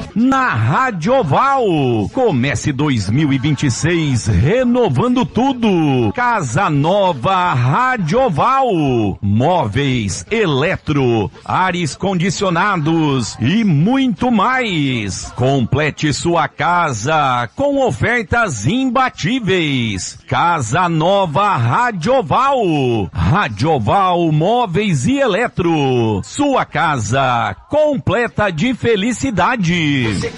na Radioval. Comece 2026 renovando tudo. Casa Nova Radioval. Móveis, eletro, ares condicionados e muito mais. Complete sua casa com ofertas imbatíveis. Casa Nova Radioval. Radioval Móveis e Eletro. Sua casa completa de felicidade.